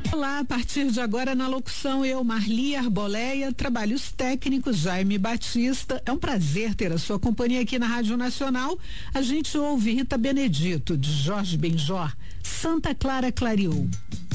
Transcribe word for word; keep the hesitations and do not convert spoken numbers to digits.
Olá, a partir de agora na locução eu, Marli Arboleia, trabalhos técnicos Jaime Batista. É um prazer ter a sua companhia aqui na Rádio Nacional. A gente ouve Rita Benedito, de Jorge Benjor, Santa Clara Clareou.